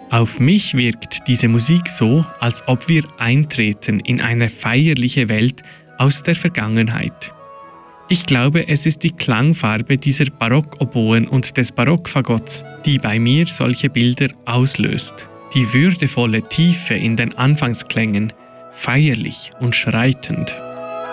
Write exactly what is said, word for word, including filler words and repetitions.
Auf mich wirkt diese Musik so, als ob wir eintreten in eine feierliche Welt aus der Vergangenheit. Ich glaube, es ist die Klangfarbe dieser Barockoboen und des Barockfagotts, die bei mir solche Bilder auslöst. Die würdevolle Tiefe in den Anfangsklängen, feierlich und schreitend.